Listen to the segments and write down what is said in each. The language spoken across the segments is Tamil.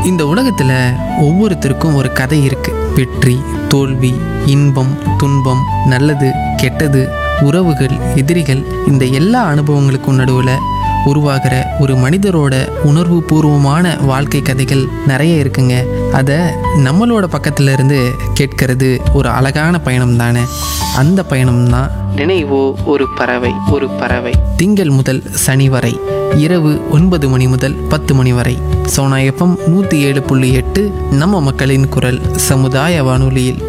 இந்த உலகத்தில் ஒவ்வொருத்தருக்கும் ஒரு கதை இருக்கு. வெற்றி, தோல்வி, இன்பம், துன்பம், நல்லது, கெட்டது, உறவுகள், எதிரிகள், இந்த எல்லா அனுபவங்களுக்கும் நடுவில் உருவாகிற ஒரு மனிதரோட உணர்வு பூர்வமான வாழ்க்கை கதைகள் நிறைய இருக்குங்க. அதை நம்மளோட பக்கத்துல இருந்து கேட்கறது ஒரு அழகான பயணம் தானே. அந்த பயணம் தான் நினைவோ ஒரு பறவை. ஒரு பறவை திங்கள் முதல் சனி வரை இரவு 9 மணி முதல் 10 மணி வரை சோனா FM 107.8 நம்ம மக்களின் குரல் சமுதாய வானொலியில்.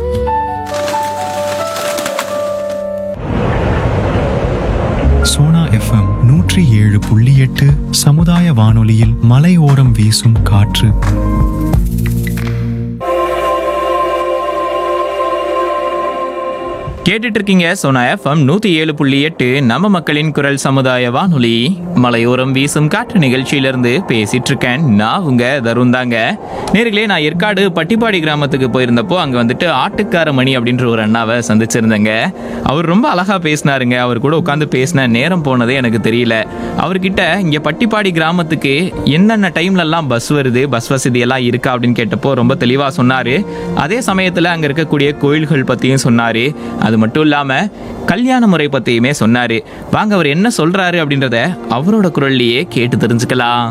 சோனா FM 107.8 சமுதாய வானொலியில் மலையோரம் வீசும் காற்று. கேட்டுட்டு இருக்கீங்க சோனா FM 107.8 நம்ம மக்களின் குரல் சமுதாய வானொலி மலையோரம் வீசும் காற்று நிகழ்ச்சியிலிருந்து பேசிட்டு இருக்கேன். நான் உங்க தருண் தாங்க. நேர்களே, நான் ஏற்காடு பட்டிப்பாடி கிராமத்துக்கு போயிருந்தப்போ அங்க வந்துட்டு ஆட்டுக்கார மணி அப்படின்ற ஒரு அண்ணாவை சந்திச்சிருந்தேங்க. அவர் ரொம்ப அழகா பேசினாருங்க. அவர் கூட உட்காந்து பேசின நேரம் போனதே எனக்கு தெரியல. அவர்கிட்ட இங்க பட்டிப்பாடி கிராமத்துக்கு என்னென்ன டைம்ல எல்லாம் பஸ் வருது, பஸ் வசதி எல்லாம் இருக்கா அப்படின்னு கேட்டப்போ ரொம்ப தெளிவா சொன்னாரு. அதே சமயத்துல அங்க இருக்கக்கூடிய கோயில்கள் பத்தியும் சொன்னாரு. அது மட்டும் இல்லாம கல்யாண முறை பத்தியுமே சொன்னாரு. வாங்க அவர் என்ன சொல்றாரு அப்படின்றத அவரோட குரல்லையே கேட்டு தெரிஞ்சுக்கலாம்.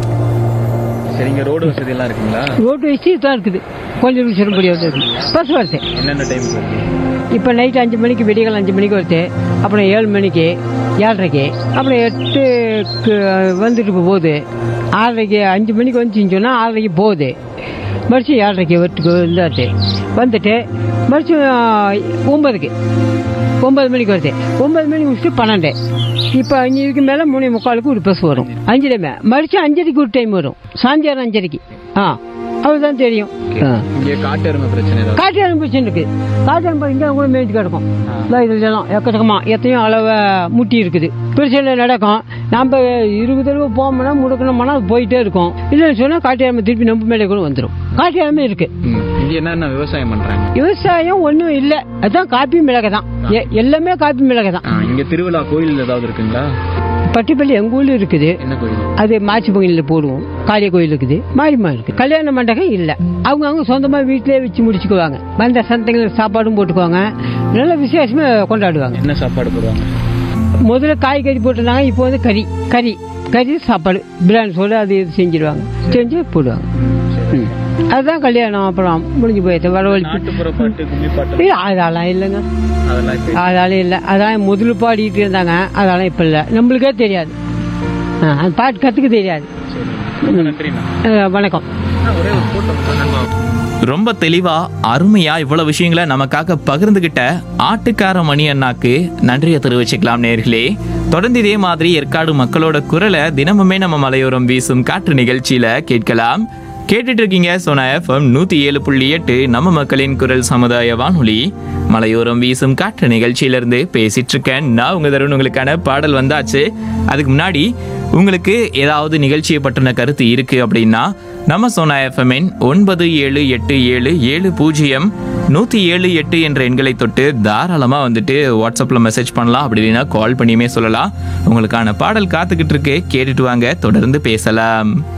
சரிங்க, ரோடு வசதி எல்லாம் இருக்குங்களா? ரோடு வசதி தான் இருக்குது. கொஞ்சம் சிறுபடியாக இருக்குது. பஸ் வருது. என்னென்ன டைம் வருது? இப்போ நைட்டு 5 மணிக்கு, விடியகாலம் 5 மணிக்கு வருது. அப்புறம் 7 மணிக்கு, 7:30க்கு, அப்புறம் 8க்கு வந்துட்டு போகுது. 6:30க்கு 5 மணிக்கு வந்துச்சுன்னு சொன்னால் 6:30க்கு போகுது. மறுபடியும் 7:30க்கு வந்துட்டு வந்துட்டு மறுபடியும் 9 மணிக்கு வருது. 9 மணிக்கு முடிச்சுட்டு 12. இப்போ இதுக்கு மேலே 3:45க்கு ஒரு பஸ் வரும். 5 டைம் மறுபடியும் 5:30க்கு ஒரு டைம் வரும். சாயந்தரம் 5:30க்கு. அதுதான் தெரியும். காட்டு எருமை பிரச்சனை இருக்கு. காட்டு எருமை இங்கே கூட மேய்ச்சி கிடக்கும். இதெல்லாம் எக்கச்சக்கமா எத்தையும் அளவை முட்டி இருக்குது. பிரச்சனை நடக்கும். நம்ம 20 தடவை போகணும்னா முடுக்கணும்னா அது போயிட்டே இருக்கும். இல்லைன்னு சொன்னா காட்டு எருமை திருப்பி நம்ம மேலே கூட வந்துடும். காட்டு எருமை இருக்கு. என்ன விவசாயம் பண்றாங்க? விவசாயம் ஒன்றும் இல்லை. அதுதான் காப்பி மிளகை தான். எல்லாமே காப்பி மிளகை தான். இங்க திருவிழா கோயில் ஏதாவது இருக்குங்களா? பட்டிப்பள்ளி எங்க ஊர்ல இருக்குது. அது மாச்சி கோயிலில் போடுவோம். காளிய கோயில் இருக்குது. மாரியம்மா இருக்கு. கல்யாண மண்டபம் இல்ல. அவங்க சொந்தமா வீட்டிலேயே வச்சு முடிச்சுக்குவாங்க. வந்த சந்தைங்களுக்கு சாப்பாடும் போட்டுக்குவாங்க. நல்ல விசேஷமா கொண்டாடுவாங்க. என்ன சாப்பாடு போடுவாங்க? முதல்ல காய்கறி போட்டுருந்தாங்க. இப்போ வந்து கறி சாப்பாடு பிரியாணி சொல்ல அது இது செஞ்சிருவாங்க. செஞ்சு போடுவாங்க. அதுதான் கல்யாணம். அப்புறம் முடிஞ்சு போயிடுச்சு. வரவழைப்பு அதெல்லாம் இல்லைங்க. அதெல்லாம் இல்லை. அதான் முதல்ல பாடிட்டு இருந்தாங்க. அதெல்லாம் இப்ப இல்லை. நம்மளுக்கே தெரியாது. அந்த பாட்டு கத்துக்க தெரியாது. வணக்கம். ரொம்ப தெளிவா அருமையா இவ்வளவு விஷயங்களை நமக்காக பகிர்ந்துகிட்ட ஆட்டுக்கார மணி அண்ணாக்கு நன்றியை தெரிவிச்சுக்கலாம். நேர்களே, தொடர்ந்து இதே மாதிரி ஏற்காடு மக்களோட குரலை தினமுமே நம்ம மலையோரம் வீசும் காற்று நிகழ்ச்சியில கேட்கலாம். கேட்டுட்டு இருக்கீங்க சோனா FM 107.8 நம்ம மக்களின் குரல் சமுதாய வானொலி மலையோரம் வீசும் காற்று நிகழ்ச்சியிலிருந்து பேசிட்டு இருக்கேன். நான் உங்க தருண். உங்களுக்கான பாடல் வந்தாச்சு. அதுக்கு முன்னாடி உங்களுக்கு ஏதாவது நிகழ்ச்சியை பற்றின கருத்து இருக்கு அப்படின்னா நம்ம சோனா FM 9770700178 என்ற எண்களை தொட்டு தாராளமா வந்துட்டு வாட்ஸ்அப்ல மெசேஜ் பண்ணலாம். அப்படி இல்லைன்னா கால் பண்ணியுமே சொல்லலாம். உங்களுக்கான பாடல் காத்துக்கிட்டு இருக்கு. கேட்டுட்டு வாங்க, தொடர்ந்து பேசலாம்.